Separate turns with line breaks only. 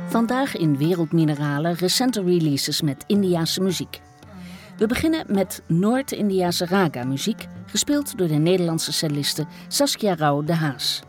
Vandaag in Wereldmineralen recente releases met Indiase muziek. We beginnen met Noord-Indiase raga muziek, gespeeld door de Nederlandse celliste Saskia Rauw de Haas.